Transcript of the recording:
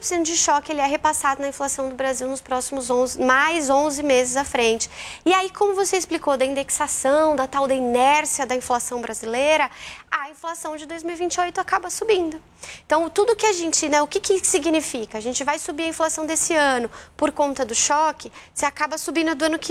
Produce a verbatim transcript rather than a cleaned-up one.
por cento de choque ele é repassado na inflação do Brasil nos próximos onze, mais onze meses à frente. E aí, como você explicou da indexação, da tal da inércia da inflação brasileira, a inflação de dois mil e vinte e oito acaba subindo. Então, tudo que a gente, né, o que, que significa? A gente vai subir a inflação desse ano por conta do choque, você acaba subindo do ano que